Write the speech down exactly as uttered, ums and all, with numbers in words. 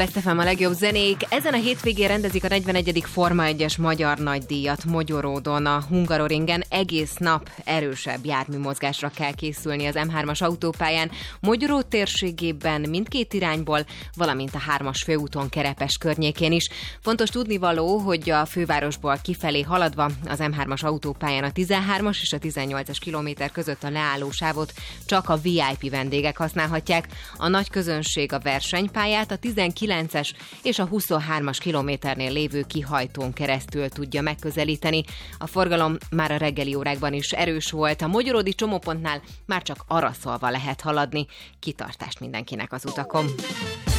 Best ef em a legjobb zenék. Ezen a hétvégén rendezik a negyvenegyedik Forma egyes magyar nagydíjat Mogyoródon. A Hungaroringen egész nap erősebb járműmozgásra kell készülni az em hármas autópályán, Mogyoró térségében mindkét irányból, valamint a hármas főúton Kerepes környékén is. Fontos tudnivaló, hogy a fővárosból kifelé haladva az em hármas autópályán a tizenhármas és a tizennyolcas kilométer között a leállósávot csak a vé i pé vendégek használhatják. A nagy közönség a versenypályát a tizenkilences és a huszonhármas kilométernél lévő kihajtón keresztül tudja megközelíteni. A forgalom már a reggeli órákban is erős volt, a mogyoródi csomópontnál már csak arra szólva lehet haladni. Kitartást mindenkinek az utakon!